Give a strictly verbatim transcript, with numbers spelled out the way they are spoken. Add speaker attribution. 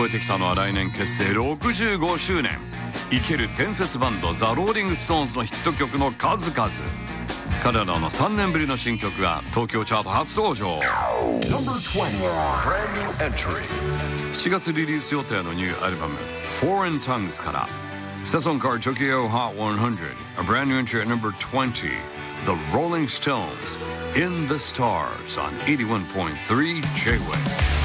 Speaker 1: えてきたのは来年結成ろくじゅうごしゅうねん、生ける伝説バンドザ・ローリング・ストーンズのヒット曲の数々。彼らのさんねんぶりの新曲が東京チャート初登場。しちがつリリース予定のニューアルバム Foreign Tongues から Session Card Tokyo Hot one hundred, a brand new entry at number twenty, The Rolling Stones, In the Stars on eighty-one point three J-Wave.